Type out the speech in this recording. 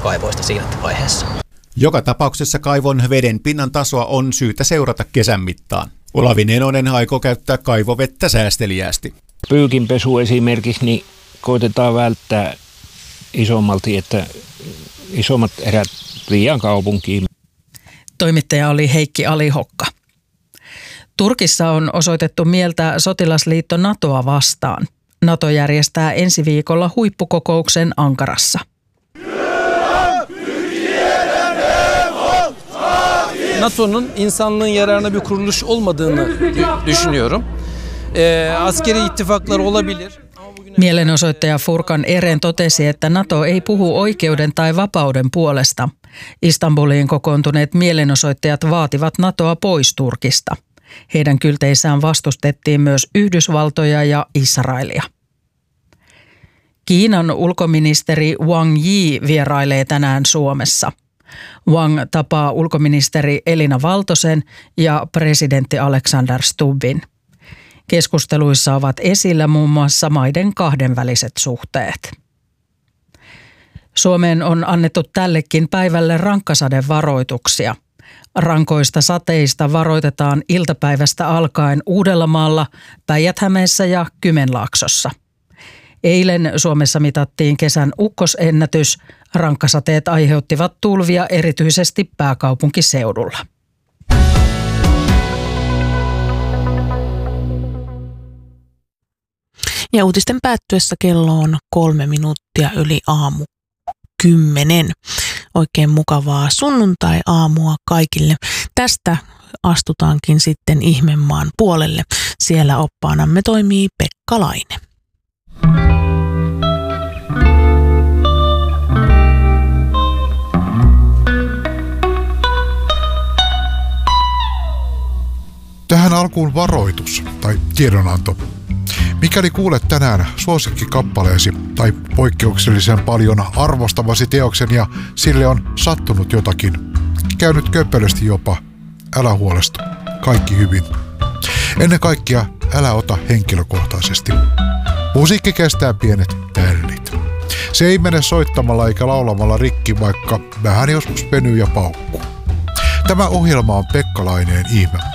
kaivoista siinä vaiheessa. Joka tapauksessa kaivon veden pinnan tasoa on syytä seurata kesän mittaan. Olavi Nenonen aikoo käyttää kaivovettä säästeliäästi. Pyykinpesu esimerkiksi niin koitetaan välttää isommalti, että isommat erät viian kaupunkiin. Toimittaja oli Heikki Alihokka. Turkissa on osoitettu mieltä sotilasliitto NATOa vastaan. NATO järjestää ensi viikolla huippukokouksen Ankarassa. NATO'nun insanlığın yararına bir kuruluş olmadığını düşünüyorum. Askeri ittifaklar olabilir. Mielenosoittaja Furkan Eren totesi, että NATO ei puhu oikeuden tai vapauden puolesta. Istanbuliin kokoontuneet mielenosoittajat vaativat NATOa pois Turkista. Heidän kylteissään vastustettiin myös Yhdysvaltoja ja Israelia. Kiinan ulkoministeri Wang Yi vierailee tänään Suomessa. Wang tapaa ulkoministeri Elina Valtosen ja presidentti Alexander Stubbin. Keskusteluissa ovat esillä muun muassa maiden kahdenväliset suhteet. Suomeen on annettu tällekin päivälle rankkasadevaroituksia. Rankoista sateista varoitetaan iltapäivästä alkaen Uudellamaalla, Päijät-Hämeessä ja Kymenlaaksossa. Eilen Suomessa mitattiin kesän ukkosennätys. Rankkasateet aiheuttivat tulvia erityisesti pääkaupunkiseudulla. Ja uutisten päättyessä kello on 3 minuuttia yli 10:00. Oikein mukavaa sunnuntai-aamua kaikille. Tästä astutaankin sitten Ihmemaan puolelle. Siellä oppaanamme toimii Pekka Laine. Tähän alkuun varoitus tai tiedonanto. Mikäli kuulet tänään suosikkikappaleesi tai poikkeuksellisen paljon arvostamasi teoksen ja sille on sattunut jotakin, käynyt köppelösti jopa, älä huolestu, kaikki hyvin. Ennen kaikkea älä ota henkilökohtaisesti. Musiikki kestää pienet tällit. Se ei mene soittamalla eikä laulamalla rikki, vaikka vähän joskus venyy ja paukkuu. Tämä ohjelma on Pekka Laineen Ihme.